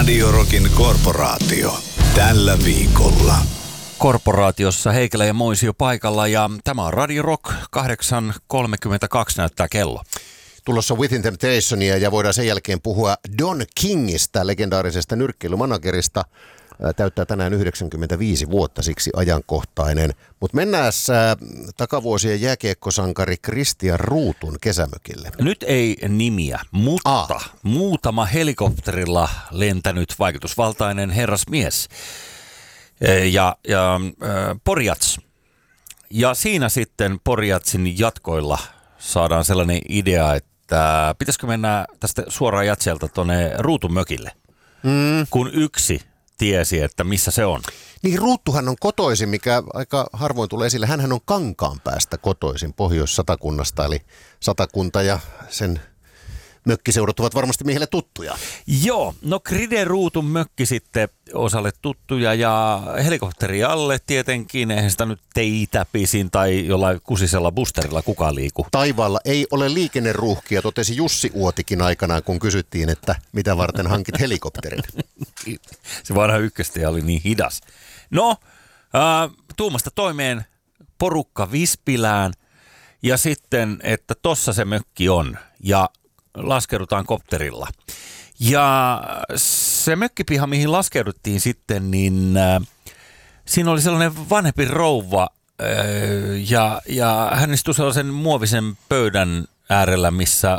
Radio Rockin korporaatio. Tällä viikolla. Korporaatiossa Heikelä ja Moisio paikalla ja tämä on Radio Rock, 8.32 näyttää kello. Tulossa Within Temptationia ja voidaan sen jälkeen puhua Don Kingistä, legendaarisesta nyrkkeilymanagerista. Täyttää tänään 95 vuotta, siksi ajankohtainen. Mutta mennään takavuosien jääkiekkosankari Christian Ruutun kesämökille. Nyt ei nimiä, mutta muutama helikopterilla lentänyt vaikutusvaltainen herrasmies ja Porjats. Ja siinä sitten Porjatsin jatkoilla saadaan sellainen idea, että pitäisikö mennä tästä suoraan Jatselta tuonne Ruutun mökille, kun yksi tiesi, että missä se on. Niin Ruuttuhan on kotoisin, mikä aika harvoin tulee esille. Hänhän on Kankaanpäästä kotoisin Pohjois-Satakunnasta, eli Satakunta ja sen mökkiseudut ovat varmasti miehille tuttuja. Joo, no Gride Ruutun mökki sitten osalle tuttuja ja helikopteri alle tietenkin. Eihän sitä nyt teitä pisin tai jollain kusisella boosterilla kukaan liiku. Taivaalla ei ole liikenneruuhkia, totesi Jussi Uotikin aikanaan, kun kysyttiin, että mitä varten hankit helikopterin. Se vanha ykköstäjä oli niin hidas. No, tuumasta toimeen porukka Vispilään ja sitten, että tossa se mökki on ja laskeudutaan kopterilla. Ja se mökkipiha, mihin laskeuduttiin sitten, niin siinä oli sellainen vanhempi rouva ja hän istui sellaisen muovisen pöydän äärellä, missä